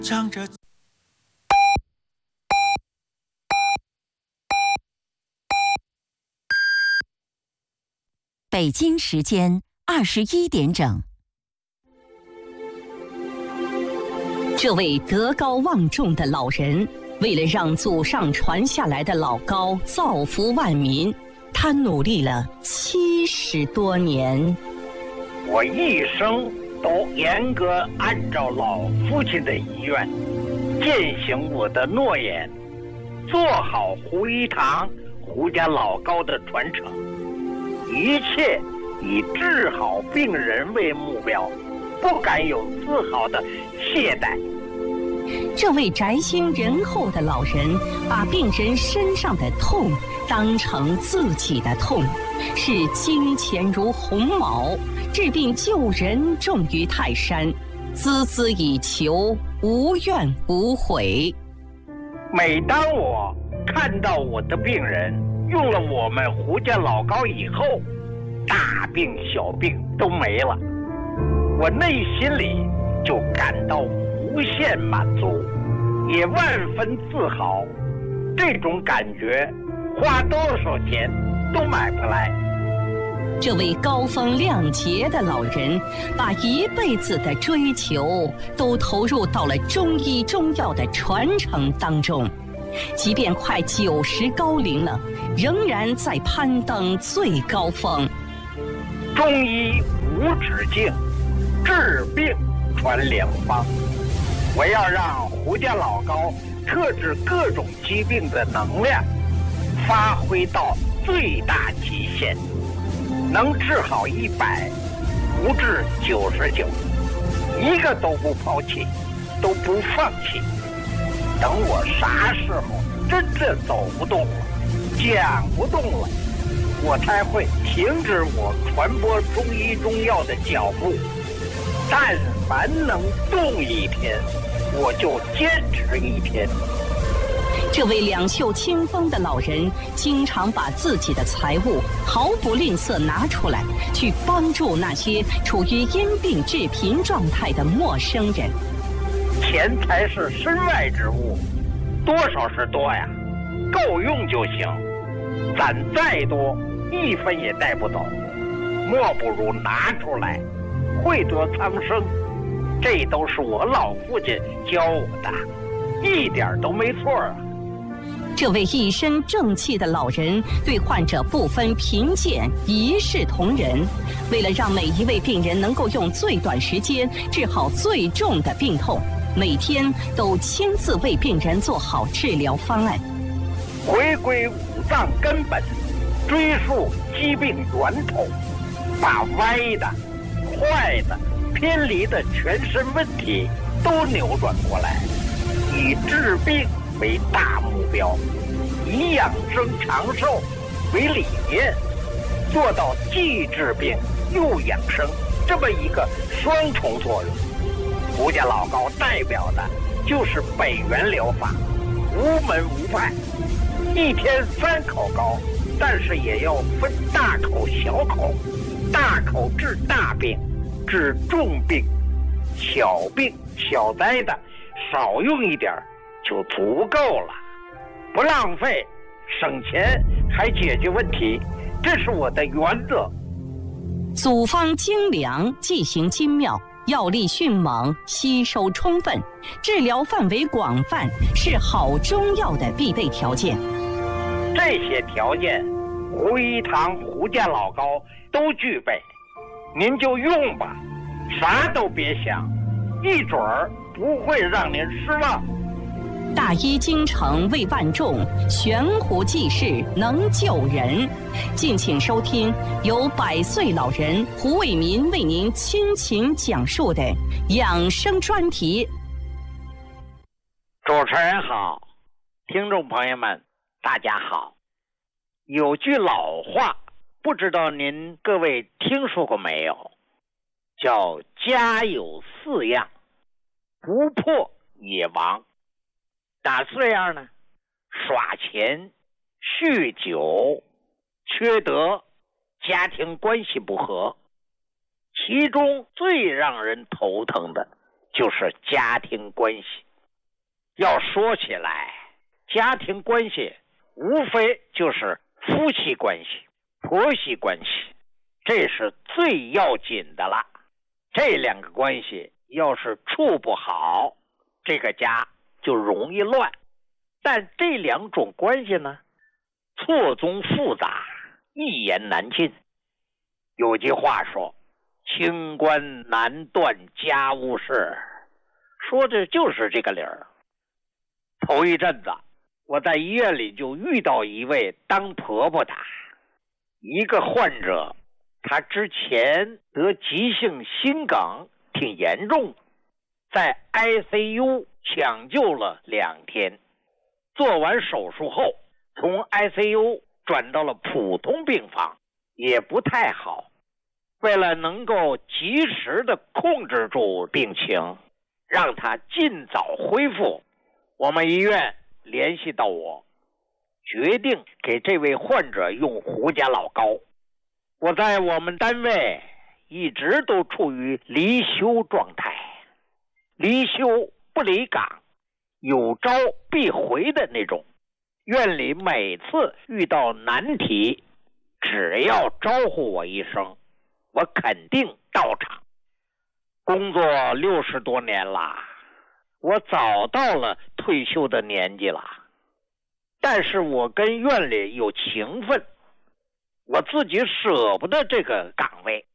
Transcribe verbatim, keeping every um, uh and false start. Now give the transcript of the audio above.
唱着。 北京时间二十一点整。 这位德高望重的老人，为了让祖上传下来的老高造福万民，他努力了七十多年。 我一生都严格按照老父亲的遗愿，践行我的诺言，做好胡一堂胡家老高的传承，一切以治好病人为目标，不敢有丝毫的懈怠。 这位宅心仁厚的老人，把病人身上的痛当成自己的痛，视金钱如鸿毛，治病救人重于泰山，孜孜以求，无怨无悔。 每当我看到我的病人用了我们胡家老高以后，大病小病都没了，我内心里就感到无限满足，也万分自豪。这种感觉花多少钱都买不来。 这位高风亮节的老人，把一辈子的追求都投入到了中医中药的传承当中，即便快九十高龄了，仍然在攀登最高峰。 中医无止境，治病传良方。我要让胡家老高特治各种疾病的能量发挥到最大极限，能治好一百，不治九十九，一个都不抛弃，都不放弃。等我啥时候真正走不动了，讲不动了，我才会停止我传播中医中药的脚步。但凡能动一天，我就坚持一天。 这位两袖清风的老人，经常把自己的财物毫不吝啬拿出来，去帮助那些处于因病致贫状态的陌生人。 钱财是身外之物，多少是多呀，够用就行。攒再多，一分也带不走，莫不如拿出来，惠得苍生。这都是我老父亲教我的，一点都没错啊。 这位一身正气的老人，对患者不分贫贱，一视同仁。为了让每一位病人能够用最短时间治好最重的病痛，每天都亲自为病人做好治疗方案。 回归五脏根本，追溯疾病源头，把歪的、坏的、偏离的全身问题都扭转过来，以治病为大目标，以养生长寿为理念，做到既治病又养生这么一个双重作用。胡家老高代表的就是北元疗法，无门无派，一天三口高，但是也要分大口小口，大口治大病，治重病，小病小灾的少用一点就足够了，不浪费，省钱还解决问题，这是我的原则。 组方精良，剂型精妙，药力迅猛，吸收充分，治疗范围广泛，是好中药的必备条件。 这些条件，胡一堂胡家老高都具备，您就用吧，啥都别想，一准儿不会让您失望。 大医精诚为万众，悬壶济世能救人。敬请收听由百岁老人胡卫民为您倾情讲述的养生专题。 主持人好，听众朋友们大家好。有句老话，不知道您各位听说过没有，叫家有四样，不破也亡。哪四样呢？耍钱、酗酒、缺德、家庭关系不和。其中最让人头疼的就是家庭关系。 要说起来，家庭关系无非就是夫妻关系、婆媳关系，这是最要紧的了。这两个关系要是处不好，这个家就容易乱。但这两种关系呢，错综复杂，一言难尽。有句话说，清官难断家务事，说的就是这个理儿。头一阵子，我在医院里就遇到一位当婆婆的，一个患者，她之前得急性心梗，挺严重，在 I C U 抢救了两天，做完手术后，从 I C U 转到了普通病房，也不太好。为了能够及时的控制住病情，让她尽早恢复，我们医院联系到我，决定给这位患者用胡家老膏。我在我们单位一直都处于离休状态，离休不离岗，有招必回的那种。院里每次遇到难题，只要招呼我一声，我肯定到场。工作六十多年了，我早到了退休的年纪了，但是我跟院里有情分，我自己舍不得这个岗位，